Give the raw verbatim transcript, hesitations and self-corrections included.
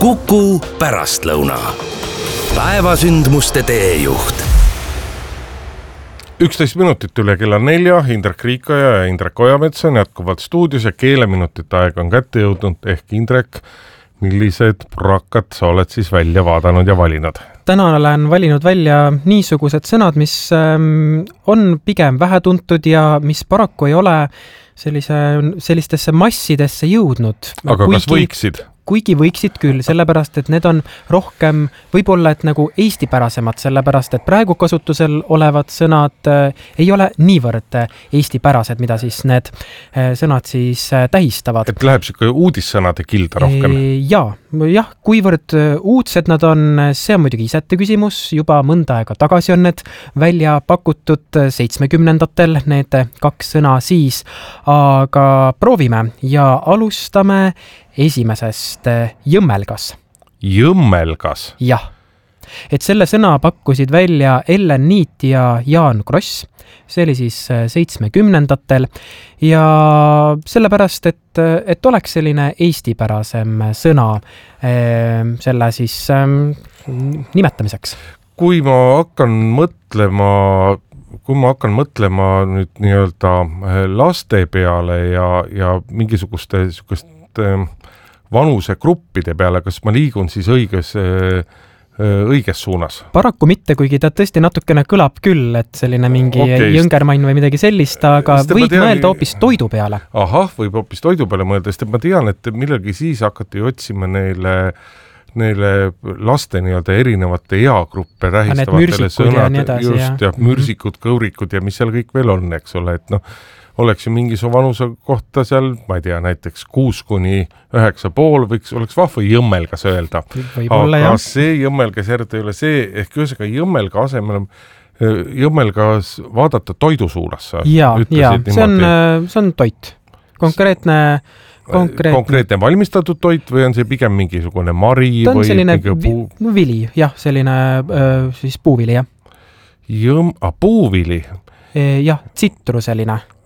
Kuku pärastlõuna. Päevasündmuste teejuht. üksteist minutit üle kella nelja, Indrek Riikoja ja Indrek Ojamets on jätkuvalt stuudios ja keeleminutite aeg on kätte jõudnud. Ehk Indrek, millised prakad sa oled siis välja vaadanud ja valinud? Täna olen valinud välja niisugused sõnad, mis on pigem vähetuntud ja mis paraku ei ole sellise, sellistesse massidesse jõudnud. Aga kuigi, kas võiksid? Kuigi võiksid küll, sellepärast, et need on rohkem võib-olla et nagu eestipärasemad, sellepärast, et praegu kasutusel olevad sõnad ei ole niivõrd eestipärased, mida siis need sõnad siis tähistavad. Et läheb siuke uudissõnade kilda rohkem? Jaa, jah, kuivõrd uudsed nad on, see on muidugi isete küsimus, juba mõnda aega tagasi on need välja pakutud seitsmekümnendatel, need kaks sõna siis, aga proovime ja alustame esimesest jõmmelgas. Jõmmelgas? Jah. Et selle sõna pakkusid välja Ellen Niit ja Jaan Kross. See oli siis seitsmekümnendatel ja sellepärast, et, et oleks selline eestipärasem sõna selle siis nimetamiseks. Kui ma hakkan mõtlema, kui ma hakkan mõtlema nüüd nii-öelda laste peale ja, ja mingisuguste sükest vanusegruppide peale, kas ma liigun siis õiges, õiges suunas? Paraku mitte, kuigi ta tõesti natukene kõlab küll, et selline mingi okay. Jõngermann või midagi sellist, aga Sest võid tean, mõelda hoopis toidu peale. Ahah, võib hoopis toidu peale mõelda, sest ma tean, et millegi siis hakati otsima neile neile laste nii-öelda erinevate eagruppe tähistavatele sõnad, just ja mürsikud, kõurikud ja mis seal kõik veel on, eks ole, et noh, oleks ju mingi su vanuse kohta seal, ma ei tea, näiteks kuus kuni üheksa pool võiks, oleks vahva jõmmelgas öelda. Võibolla, aga jah. see jõmmelgas järgi ei ole see, ehk ühesega jõmmelga asemel jõmmelgas vaadata toidu suunas. Jaa, jaa, see on, see on toit. Konkreetne Konkreetne. konkreetne valmistatud toit või on see pigem mingisugune mari? Ta on või selline puu... vili, jah, selline öö, siis puuvili, jah. Jõm... A, puuvili? E, jah, tsitruseline.